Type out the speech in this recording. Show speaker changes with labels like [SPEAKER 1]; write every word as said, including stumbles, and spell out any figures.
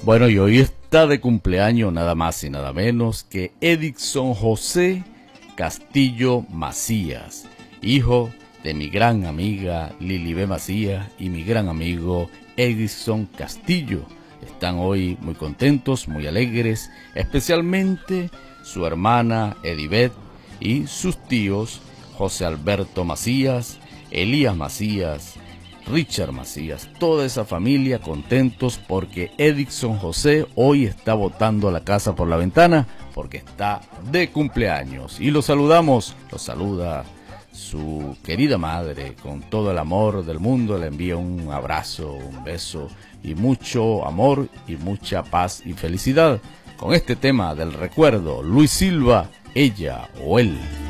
[SPEAKER 1] Bueno, y hoy está de cumpleaños nada más y nada menos que Edison José Castillo Macías, hijo de mi gran amiga Lilibé Macías y mi gran amigo Edison Castillo. Están hoy muy contentos, muy alegres, especialmente su hermana Edibet y sus tíos José Alberto Macías, Elías Macías, Richard Macías, toda esa familia contentos porque Edison José hoy está botando la casa por la ventana porque está de cumpleaños. Y lo saludamos, lo saluda su querida madre con todo el amor del mundo, le envía un abrazo, un beso y mucho amor y mucha paz y felicidad con este tema del recuerdo, Luis Silva, ella o él.